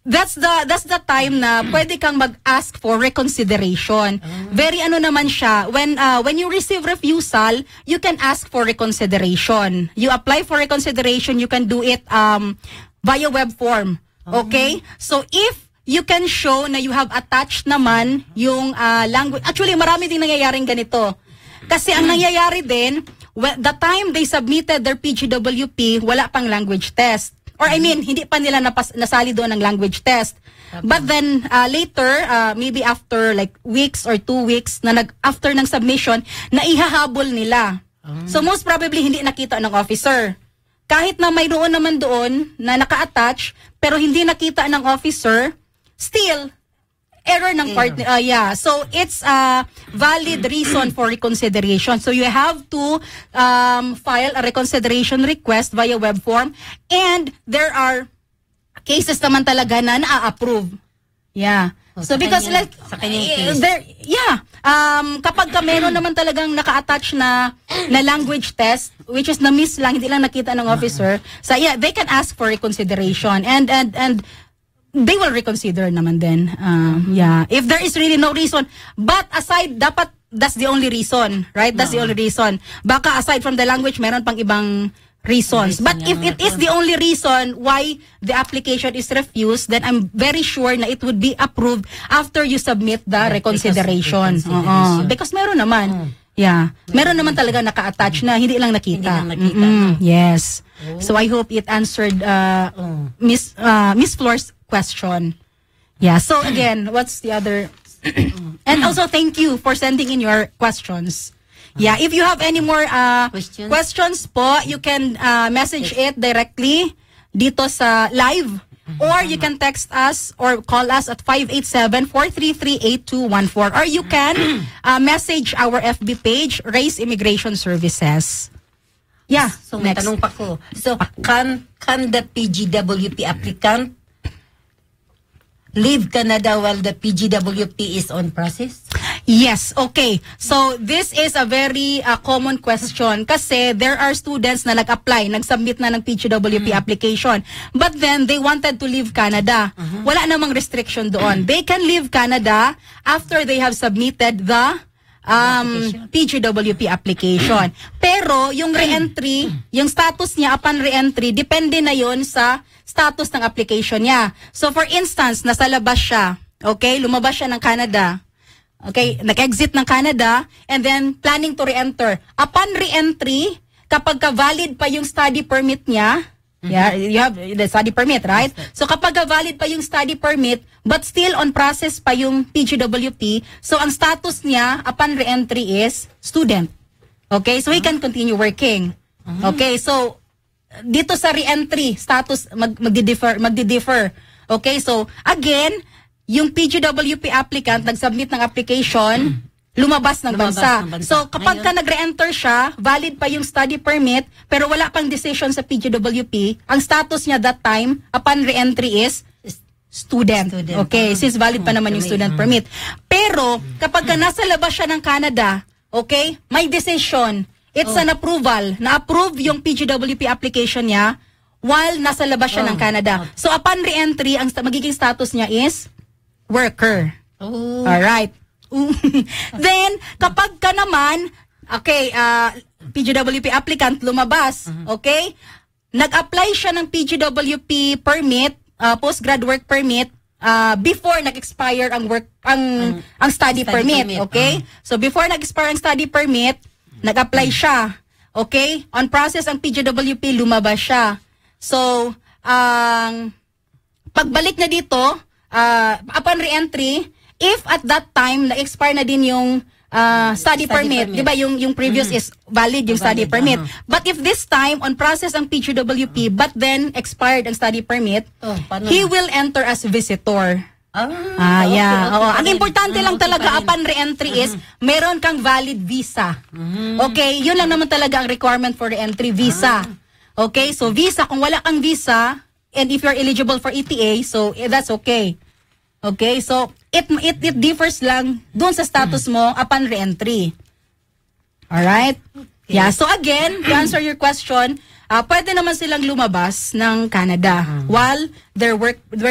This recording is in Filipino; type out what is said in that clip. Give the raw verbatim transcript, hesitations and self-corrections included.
that's the that's the time na pwede kang mag-ask for reconsideration. Uh-huh. Very ano naman siya, when uh, when you receive refusal, you can ask for reconsideration. You apply for reconsideration, you can do it um via web form. Uh-huh. Okay? So if you can show na you have attached naman yung uh, language. Actually, marami ding nangyayaring ganito. Kasi ang nangyayari din, well, the time they submitted their P G W P, wala pang language test. Or I mean, hindi pa nila napas, nasali doon ng language test. Okay. But then, uh, later, uh, maybe after like weeks or two weeks, na nag, after ng submission, na ihahabol nila. Um. So most probably, hindi nakita ng officer. Kahit na mayroon naman doon na naka-attach, pero hindi nakita ng officer, still, error ng partner. Uh, yeah. So, it's a valid reason for reconsideration. So, you have to um, file a reconsideration request via web form. And there are cases naman talaga na na-approve. Yeah. Oh, so, because kanya, like, sa kanyang case. there, yeah. Um, kapag ka meron naman talagang naka-attach na, na language test, which is na-miss lang, hindi lang nakita ng officer, so yeah, they can ask for reconsideration. And, and, and, they will reconsider naman din. Um, yeah. If there is really no reason. But aside, dapat, that's the only reason. Right? That's no. the only reason. Baka aside from the language, meron pang ibang reasons. Reason, But if it is the only reason why the application is refused, then I'm very sure na it would be approved after you submit the reconsideration. Uh-uh. Because meron naman. Oh. Yeah. Meron naman talaga naka-attach na hindi lang nakita. Hindi lang nakita. Mm-hmm. Yes. Oh. So I hope it answered uh, oh. Miss uh, Miss Floor's question. Yeah. So again, what's the other? And also thank you for sending in your questions. Yeah. If you have any more uh, questions? questions po, you can uh, message it directly dito sa live. Or you can text us or call us at five eight seven, four three three, eight two one four. Or you can uh, message our F B page, Race Immigration Services. Yeah. So may tanong pa ko. So can can the P G W P applicant leave Canada while the P G W P is on process? Yes, okay. So this is a very uh, common question kasi there are students na nag-apply, nag-submit na ng P G W P mm. application. But then they wanted to leave Canada. Uh-huh. Wala namang restriction doon. They can leave Canada after they have submitted the um P G W P application. Pero yung re-entry, yung status niya upon re-entry, depende na yon sa status ng application niya. So for instance, nasa labas siya, okay, lumabas siya ng Canada. Okay, nag-exit ng Canada and then planning to re-enter. Upon re-entry, kapag ka valid pa yung study permit niya, mm-hmm. yeah, you have the study permit, right? So kapag ka valid pa yung study permit, but still on process pa yung P G W P, so ang status niya upon re-entry is student. Okay, so he can continue working. Okay, so dito sa re-entry status mag magdi-differ, magdi-differ. Okay, so again, yung P G W P applicant nag-submit ng application, lumabas ng lumabas bansa. ng bansa. So kapag ka nag-re-enter siya, valid pa yung study permit, pero wala pang decision sa P G W P, ang status niya that time, upon re-entry is student. student. Okay, uh-huh. Since valid pa naman yung student uh-huh. permit. Pero kapag ka nasa labas siya ng Canada, okay, may decision. It's oh. an approval. Na-approve yung P G W P application niya while nasa labas siya oh. ng Canada. So upon re-entry, ang magiging status niya is worker. Oh. Alright. Then, kapag ka naman, okay, uh, P G W P applicant lumabas, uh-huh. okay, nag-apply siya ng P G W P permit, uh, postgrad work permit, uh, before nag-expire ang work, ang, uh, ang study, study permit, permit, okay? Uh-huh. So, before nag-expire ang study permit, nag-apply uh-huh. siya, okay? On process ang P G W P, lumabas siya. So, ang, um, pagbalik na dito, Uh, upon re-entry, if at that time na-expire na din yung uh, study, study permit, permit. Di ba yung, yung previous mm-hmm. is valid yung valid, study permit. Uh-huh. But if this time, on process ang P G W P, uh-huh. but then expired ang study permit, oh, he will enter as visitor. Ah, ah okay, yeah. okay, Oo. okay. Ang importante okay, lang okay, talaga okay, upon re-entry uh-huh. is, meron kang valid visa. Uh-huh. Okay? Yun lang naman talaga ang requirement for re-entry, visa. Uh-huh. Okay? So, visa, kung wala kang visa, and if you're eligible for E T A, so eh, that's okay. Okay, so it it it differs lang doon sa status mo upon re-entry. All right? Okay. Yeah, so again, to answer your question, uh, pwede naman silang lumabas ng Canada uh-huh. while their work